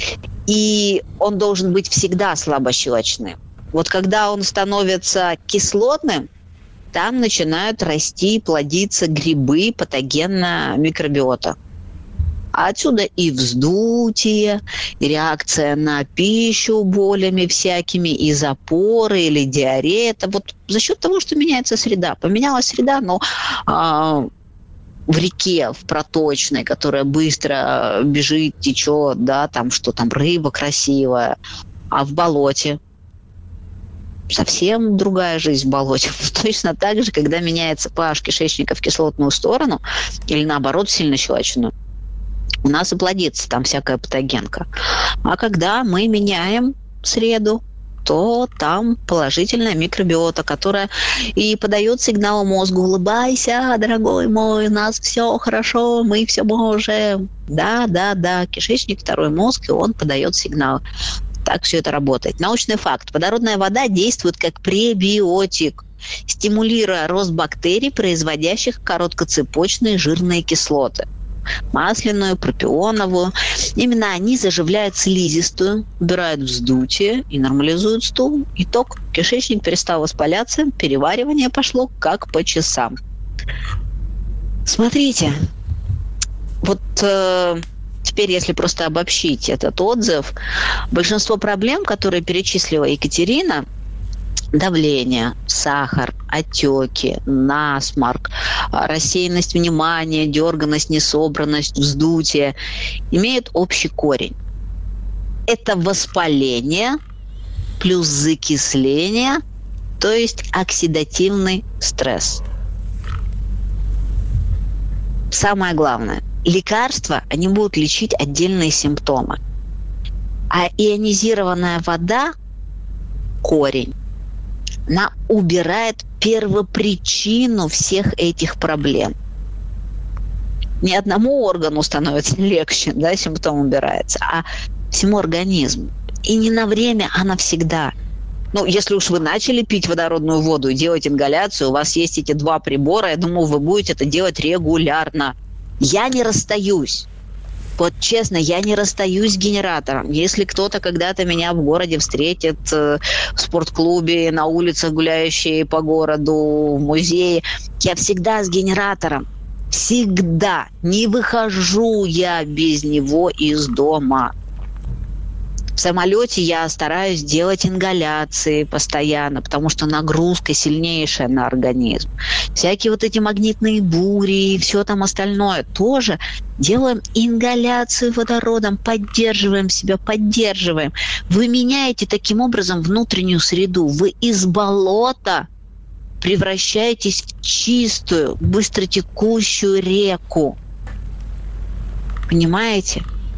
И он должен быть всегда слабощелочным. Вот когда он становится кислотным, там начинают расти и плодиться грибы, патогенная микробиота. А отсюда и вздутие, и реакция на пищу болями всякими, и запоры, или диарея. Это вот за счет того, что меняется среда. Поменялась среда, но а, в реке, в проточной, которая быстро бежит, течет, да, там что там, рыба красивая, а в болоте совсем другая жизнь в болоте. Точно так же, когда меняется pH кишечника в кислотную сторону, или наоборот, сильно щелочную, у нас и плодится там всякая патогенка. А когда мы меняем среду, то там положительная микробиота, которая и подает сигнал мозгу: улыбайся, дорогой мой, у нас все хорошо, мы все можем. Да, да, да, кишечник, второй мозг, и он подает сигнал. Так все это работает. Научный факт. Водородная вода действует как пребиотик, стимулируя рост бактерий, производящих короткоцепочные жирные кислоты. Масляную, пропионовую. Именно они заживляют слизистую, убирают вздутие и нормализуют стул. Итог. Кишечник перестал воспаляться, переваривание пошло как по часам. Смотрите, вот э, теперь, если просто обобщить этот отзыв, большинство проблем, которые перечислила Екатерина, давление, сахар, отеки, насморк, рассеянность внимания, дерганность, несобранность, вздутие, имеют общий корень. Это воспаление плюс закисление, то есть оксидативный стресс. Самое главное, лекарства, они будут лечить отдельные симптомы. А ионизированная вода – корень. Она убирает первопричину всех этих проблем. Ни одному органу становится легче, да, симптом убирается, а всему организму. И не на время, а навсегда. Ну, если уж вы начали пить водородную воду и делать ингаляцию, у вас есть эти два прибора, я думаю, вы будете это делать регулярно. Я не расстаюсь. Вот честно, я не расстаюсь с генератором. Если кто-то когда-то меня в городе встретит, э, в спортклубе, на улицах гуляющие по городу, в музее, я всегда с генератором. Всегда. Не выхожу я без него из дома. В самолете я стараюсь делать ингаляции постоянно, потому что нагрузка сильнейшая на организм. Всякие вот эти магнитные бури и все там остальное тоже делаем ингаляцию водородом, поддерживаем себя, поддерживаем. Вы меняете таким образом внутреннюю среду. Вы из болота превращаетесь в чистую, быстротекущую реку. Понимаете?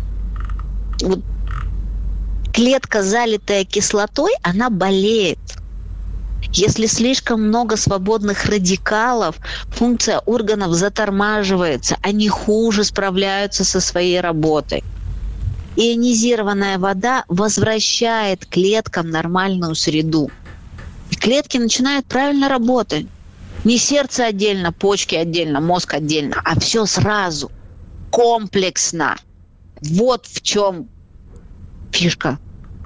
Вот клетка, залитая кислотой, она болеет. Если слишком много свободных радикалов, функция органов затормаживается, они хуже справляются со своей работой. Ионизированная вода возвращает клеткам нормальную среду. И клетки начинают правильно работать. Не сердце отдельно, почки отдельно, мозг отдельно, а все сразу, комплексно. Вот в чем фишка.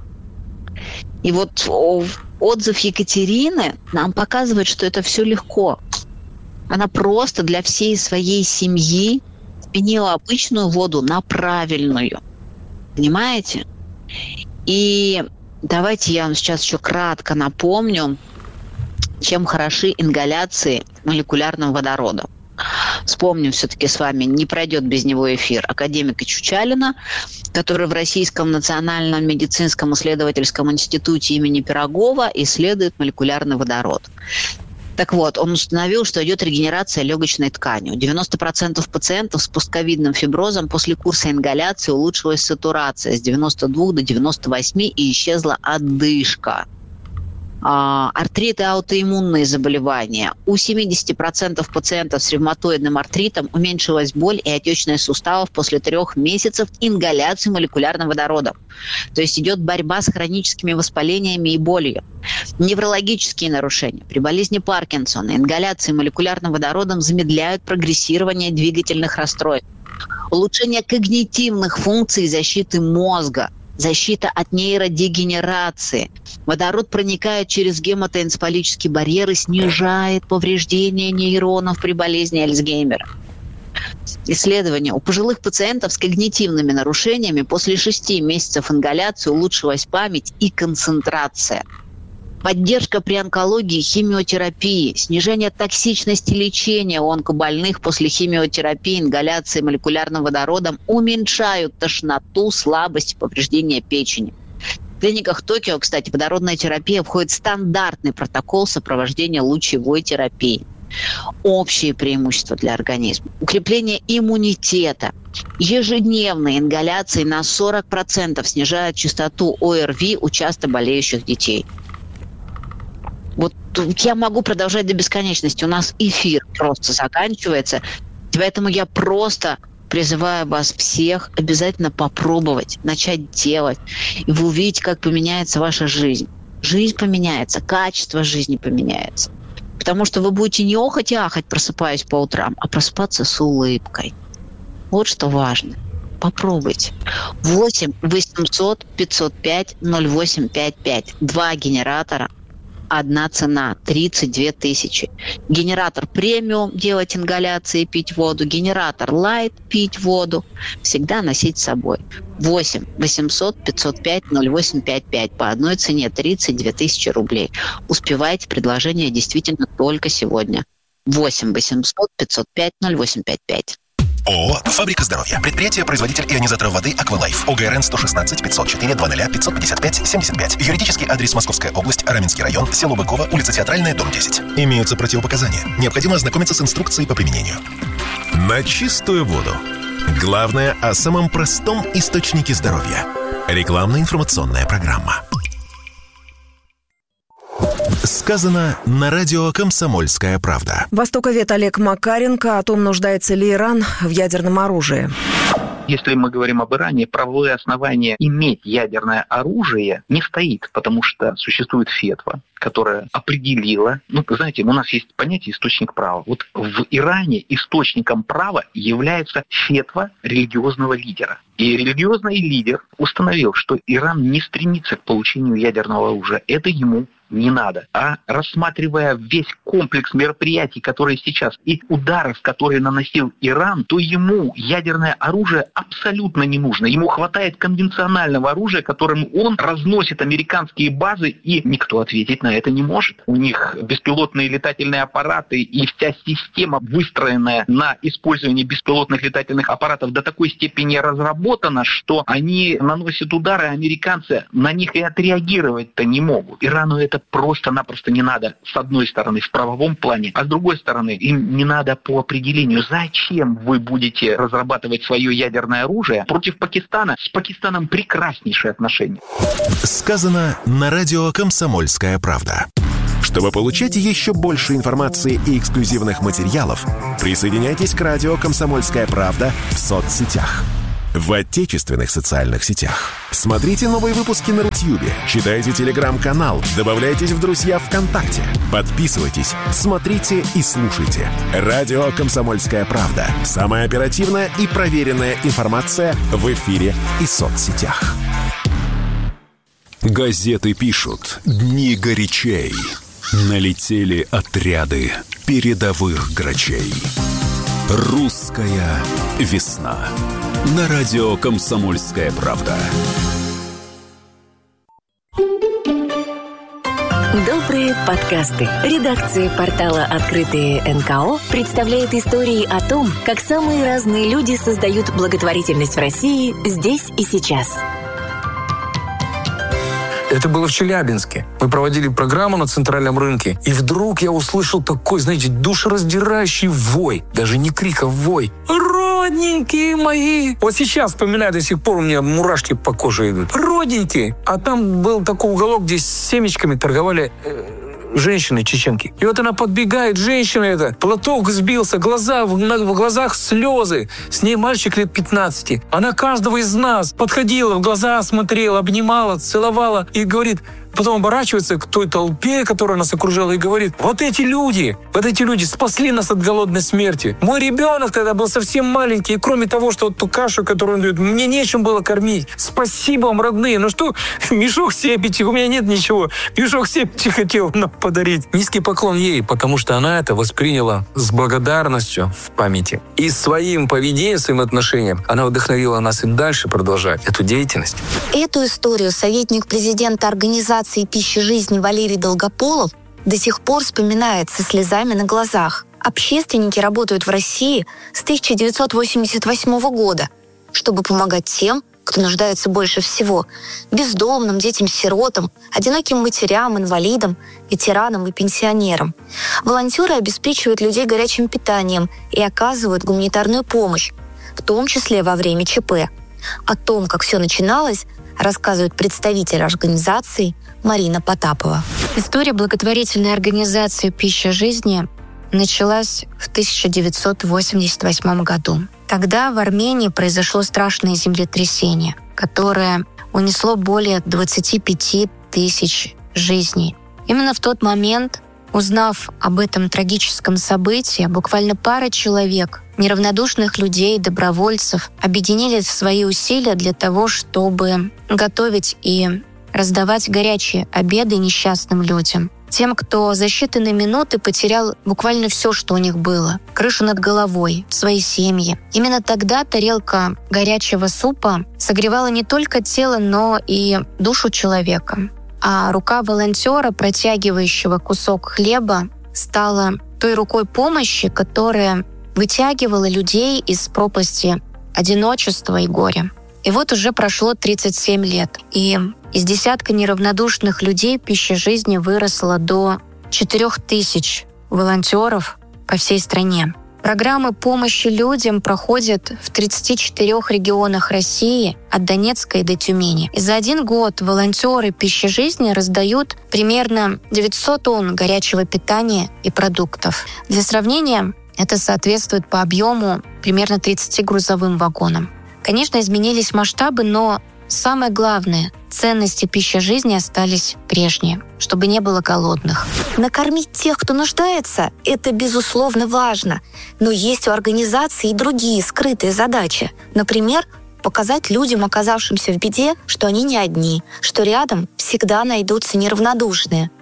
И вот отзыв Екатерины нам показывает, что это все легко. Она просто для всей своей семьи сменила обычную воду на правильную. Понимаете? И давайте я вам сейчас еще кратко напомню, чем хороши ингаляции молекулярным водородом. Вспомним все-таки с вами, не пройдет без него эфир академика Чучалина, который в Российском национальном медицинском исследовательском институте имени Пирогова исследует молекулярный водород. Так вот, он установил, что идет регенерация легочной ткани. У девяносто процентов пациентов с пустковидным фиброзом после курса ингаляции улучшилась сатурация с девяноста двух до девяноста восьми и исчезла одышка. Артрит и аутоиммунные заболевания. У семьдесят процентов пациентов с ревматоидным артритом уменьшилась боль и отечность суставов после трех месяцев ингаляции молекулярным водородом. То есть идет борьба с хроническими воспалениями и болью. Неврологические нарушения. При болезни Паркинсона ингаляции молекулярным водородом замедляют прогрессирование двигательных расстройств. Улучшение когнитивных функций защиты мозга. Защита от нейродегенерации. Водород проникает через гематоэнцефалический барьер и снижает повреждение нейронов при болезни Альцгеймера. Исследование. У пожилых пациентов с когнитивными нарушениями после шести месяцев ингаляции улучшилась память и концентрация. Поддержка при онкологии, химиотерапии, снижение токсичности лечения у онкобольных после химиотерапии, ингаляции молекулярным водородом уменьшают тошноту, слабость и повреждение печени. В клиниках Токио, кстати, водородная терапия входит в стандартный протокол сопровождения лучевой терапии. Общие преимущества для организма. Укрепление иммунитета. Ежедневные ингаляции на сорок процентов снижают частоту ОРВИ у часто болеющих детей. Вот я могу продолжать до бесконечности. У нас эфир просто заканчивается. Поэтому я просто призываю вас всех обязательно попробовать, начать делать. И вы увидите, как поменяется ваша жизнь. Жизнь поменяется, качество жизни поменяется. Потому что вы будете не охать и ахать, просыпаясь по утрам, а просыпаться с улыбкой. Вот что важно. Попробуйте. восемь восемьсот пятьсот пять ноль восемь пять пять. Два генератора. Одна цена – тридцать две тысячи. Генератор премиум – делать ингаляции, пить воду. Генератор лайт – пить воду. Всегда носить с собой. восемь восемьсот пятьсот пять ноль восемь пять пять. По одной цене тридцать две тысячи рублей. Успевайте, предложение действительно только сегодня. восемь восемьсот пятьсот пять ноль восемь пять пять. ООО «Фабрика здоровья». Предприятие-производитель ионизаторов воды «Аквалайф». ОГРН сто шестнадцать пятьсот четыре двадцать пятьсот пятьдесят пять семьдесят пять. Юридический адрес: Московская область, Раменский район, село Быково, улица Театральная, дом десять. Имеются противопоказания. Необходимо ознакомиться с инструкцией по применению. На чистую воду. Главное о самом простом источнике здоровья. Рекламно-информационная программа. Сказано на радио «Комсомольская правда». Востоковед Олег Макаренко о том, нуждается ли Иран в ядерном оружии. Если мы говорим об Иране, правовое основание иметь ядерное оружие не стоит, потому что существует фетва, которая определила, ну, знаете, у нас есть понятие источник права. Вот в Иране источником права является фетва религиозного лидера. И религиозный лидер установил, что Иран не стремится к получению ядерного оружия. Это ему не надо. А рассматривая весь комплекс мероприятий, которые сейчас, и ударов, которые наносил Иран, то ему ядерное оружие абсолютно не нужно. Ему хватает конвенционального оружия, которым он разносит американские базы, и никто ответить на это не может. У них беспилотные летательные аппараты и вся система, выстроенная на использовании беспилотных летательных аппаратов, до такой степени разработана, что они наносят удары, а американцы на них и отреагировать-то не могут. Ирану это просто-напросто не надо, с одной стороны, в правовом плане, а с другой стороны, им не надо по определению. Зачем вы будете разрабатывать свое ядерное оружие против Пакистана? С Пакистаном прекраснейшие отношения. Сказано на радио «Комсомольская правда». Чтобы получать еще больше информации и эксклюзивных материалов, присоединяйтесь к радио «Комсомольская правда» в соцсетях. В отечественных социальных сетях. Смотрите новые выпуски на Рутьюбе, читайте телеграм-канал, добавляйтесь в друзья ВКонтакте, подписывайтесь, смотрите и слушайте. Радио «Комсомольская правда». Самая оперативная и проверенная информация в эфире и соцсетях. Газеты пишут «Дни горячей». Налетели отряды передовых грачей. Русская весна. На радио «Комсомольская правда». Добрые подкасты. Редакция портала «Открытые эн ка о» представляет истории о том, как самые разные люди создают благотворительность в России здесь и сейчас. Это было в Челябинске. Мы проводили программу на центральном рынке, и вдруг я услышал такой, знаете, душераздирающий вой. Даже не крик, а вой. Родненькие мои! Вот сейчас вспоминаю, до сих пор у меня мурашки по коже идут. Родненькие! А там был такой уголок, где с семечками торговали... Э- женщины чеченки. И вот она подбегает, женщина эта, платок сбился, глаза, в, в глазах слезы. С ней мальчик лет пятнадцати. Она каждого из нас подходила, в глаза смотрела, обнимала, целовала и говорит... Потом оборачивается к той толпе, которая нас окружала, и говорит: вот эти люди, вот эти люди спасли нас от голодной смерти. Мой ребенок тогда был совсем маленький, и кроме того, что вот ту кашу, которую он дает, мне нечем было кормить. Спасибо вам, родные. Ну что, мешок сепечек, у меня нет ничего. Мешок сепечек хотел нам подарить. Низкий поклон ей, потому что она это восприняла с благодарностью в памяти. И своим поведением, своим отношением она вдохновила нас и дальше продолжать эту деятельность. Эту историю советник президента организации «Пища жизни» Валерий Долгополов до сих пор вспоминает со слезами на глазах. Общественники работают в России с тысяча девятьсот восемьдесят восьмого года, чтобы помогать тем, кто нуждается больше всего – бездомным, детям-сиротам, одиноким матерям, инвалидам, ветеранам и пенсионерам. Волонтеры обеспечивают людей горячим питанием и оказывают гуманитарную помощь, в том числе во время ЧП. О том, как все начиналось, рассказывает представитель организации Марина Потапова. История благотворительной организации «Пища жизни» началась в тысяча девятьсот восемьдесят восьмом году. Тогда в Армении произошло страшное землетрясение, которое унесло более двадцати пяти тысяч жизней. Именно в тот момент, узнав об этом трагическом событии, буквально пара человек, неравнодушных людей, добровольцев, объединили свои усилия для того, чтобы готовить и раздавать горячие обеды несчастным людям. Тем, кто за считанные минуты потерял буквально все, что у них было. Крышу над головой, свои семьи. Именно тогда тарелка горячего супа согревала не только тело, но и душу человека. А рука волонтера, протягивающего кусок хлеба, стала той рукой помощи, которая вытягивала людей из пропасти одиночества и горя. И вот уже прошло тридцать семь лет, и из десятка неравнодушных людей «Пища жизни» выросла до четырех тысяч волонтеров по всей стране. Программы помощи людям проходят в тридцати четырёх регионах России, от Донецка до Тюмени. И за один год волонтеры «Пища жизни» раздают примерно девятьсот тонн горячего питания и продуктов. Для сравнения, это соответствует по объему примерно тридцати грузовым вагонам. Конечно, изменились масштабы, но самое главное — ценности «Пища жизни» остались прежние, чтобы не было голодных. Накормить тех, кто нуждается, это, безусловно, важно. Но есть у организации и другие скрытые задачи. Например, показать людям, оказавшимся в беде, что они не одни, что рядом всегда найдутся неравнодушные.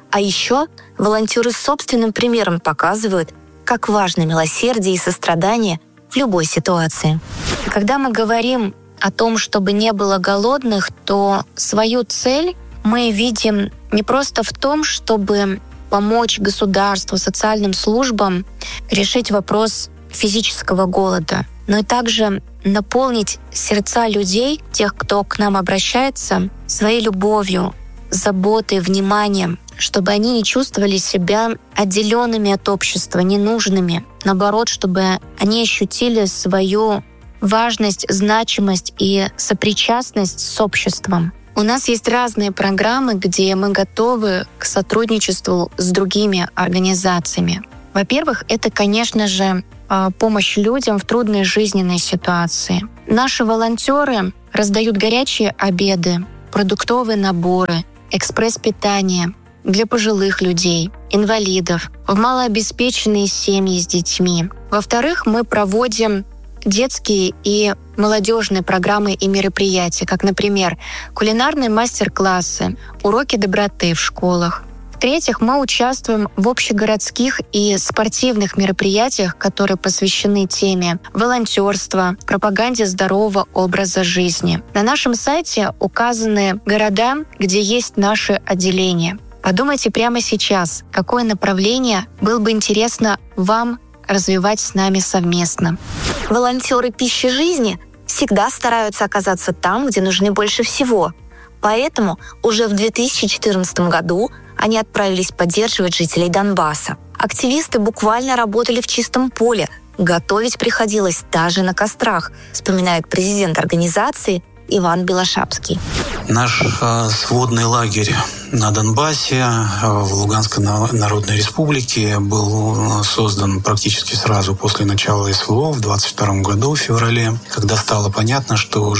А еще волонтеры собственным примером показывают, как важно милосердие и сострадание в любой ситуации. Когда мы говорим о том, чтобы не было голодных, то свою цель мы видим не просто в том, чтобы помочь государству, социальным службам решить вопрос физического голода, но и также наполнить сердца людей, тех, кто к нам обращается, своей любовью, заботой, вниманием, чтобы они не чувствовали себя отделенными от общества, ненужными. Наоборот, чтобы они ощутили свою важность, значимость и сопричастность с обществом. У нас есть разные программы, где мы готовы к сотрудничеству с другими организациями. Во-первых, это, конечно же, помощь людям в трудной жизненной ситуации. Наши волонтеры раздают горячие обеды, продуктовые наборы, экспресс-питание для пожилых людей, инвалидов, в малообеспеченные семьи с детьми. Во-вторых, мы проводим детские и молодежные программы и мероприятия, как, например, кулинарные мастер-классы, уроки доброты в школах. В-третьих, мы участвуем в общегородских и спортивных мероприятиях, которые посвящены теме волонтерства, пропаганде здорового образа жизни. На нашем сайте указаны города, где есть наши отделения. Подумайте прямо сейчас, какое направление было бы интересно вам развивать с нами совместно. Волонтеры пищи жизни всегда стараются оказаться там, где нужны больше всего. Поэтому уже в две тысячи четырнадцатом году они отправились поддерживать жителей Донбасса. Активисты буквально работали в чистом поле. Готовить приходилось даже на кострах, вспоминает президент организации Иван Белошапский. Наш э, сводный лагерь на Донбассе, э, в Луганской Народной Республике, был создан практически сразу после начала СВО в двадцать втором году, в феврале, когда стало понятно, что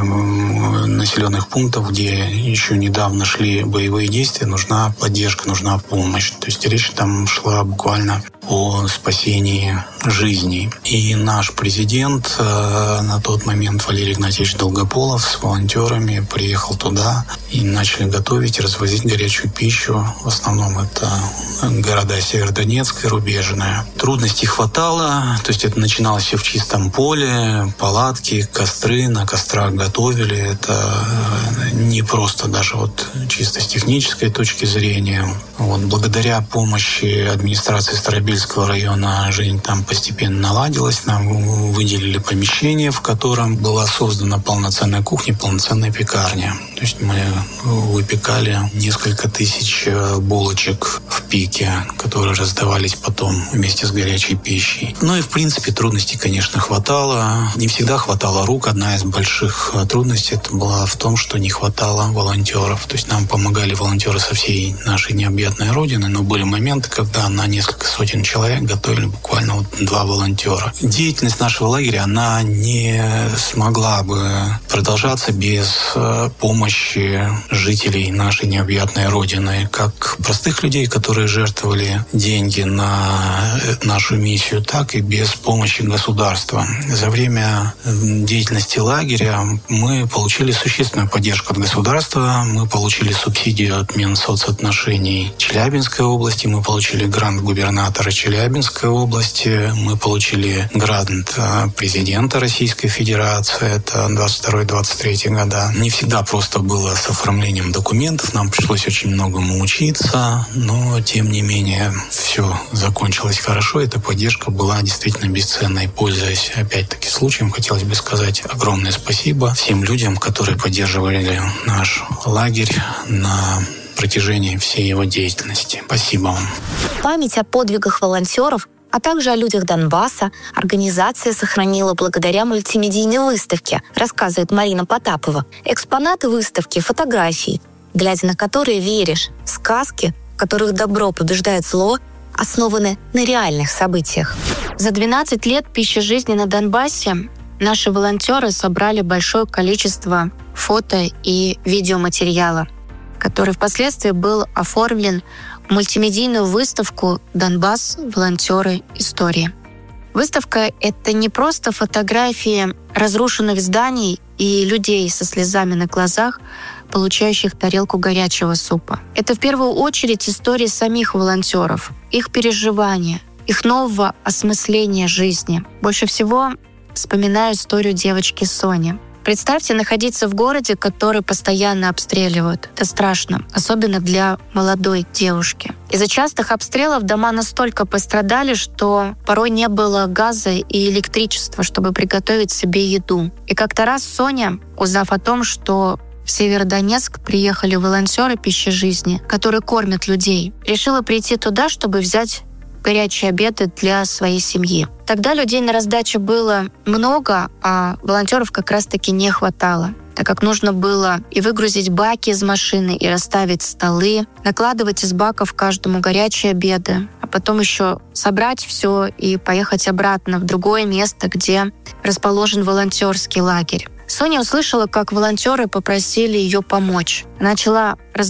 жителям населенных пунктов, где еще недавно шли боевые действия, нужна поддержка, нужна помощь. То есть речь там шла буквально о спасении жизней. И наш президент э, на тот момент, Валерий Игнатьевич Долгополов, с волонтерами приехал туда и начали готовить, развозить горячую пищу. В основном это города Северодонецк и Рубежное. Трудностей хватало, то есть это начиналось все в чистом поле, палатки, костры, на кострах готовили. Это не просто даже вот чисто с технической точки зрения. Вот, благодаря помощи администрации Старобельского района жизнь там постепенно наладилась. Нам выделили помещение, в котором была создана полноценная кухня, полноценная пекарня. То есть мы выпекали несколько тысяч булочек в пике, которые раздавались потом вместе с горячей пищей. Ну и, в принципе, трудностей, конечно, хватало. Не всегда хватало рук. Одна из больших трудностей это была в том, что не хватало волонтеров. То есть нам помогали волонтеры со всей нашей необъятной родины, но были моменты, когда на несколько сотен человек готовили буквально вот два волонтера. Деятельность нашего лагеря, она не смогла бы продолжаться без помощи жителей нашей необъятной родины, как простых людей, которые жертвовали деньги на нашу миссию, так и без помощи государства. За время деятельности лагеря мы получили существенную поддержку от государства, мы получили субсидию от Минсоцотношений Челябинской области, мы получили грант губернатора Челябинской области, мы получили грант президента Российской Федерации, это двадцать второй — двадцать третий года. Не всегда просто было с оформлением документов, нам пришлось очень многому учиться, но тем не менее все закончилось хорошо, эта поддержка была действительно бесценной. Пользуясь опять-таки случаем, хотелось бы сказать огромное спасибо всем людям, которые поддерживали наш лагерь на протяжении всей его деятельности. Спасибо вам. Память о подвигах волонтеров, а также о людях Донбасса организация сохранила благодаря мультимедийной выставке, рассказывает Марина Потапова. Экспонаты выставки — фотографии, глядя на которые веришь. Сказки, в которых добро побеждает зло, основаны на реальных событиях. За двенадцать лет пищи жизни на Донбассе наши волонтеры собрали большое количество фото и видеоматериала, который впоследствии был оформлен в мультимедийную выставку «Донбасс. Волонтеры. Истории». Выставка — это не просто фотографии разрушенных зданий и людей со слезами на глазах, получающих тарелку горячего супа. Это в первую очередь истории самих волонтеров, их переживания, их нового осмысления жизни. Больше всего вспоминаю историю девочки Сони. Представьте, находиться в городе, который постоянно обстреливают. Это страшно, особенно для молодой девушки. Из-за частых обстрелов дома настолько пострадали, что порой не было газа и электричества, чтобы приготовить себе еду. И как-то раз Соня, узнав о том, что в Северодонецк приехали волонтеры пищи жизни, которые кормят людей, решила прийти туда, чтобы взять горячие обеды для своей семьи. Тогда людей на раздаче было много, а волонтеров как раз-таки не хватало, так как нужно было и выгрузить баки из машины, и расставить столы, накладывать из баков каждому горячие обеды, а потом еще собрать все и поехать обратно в другое место, где расположен волонтерский лагерь. Соня услышала, как волонтеры попросили ее помочь. Начала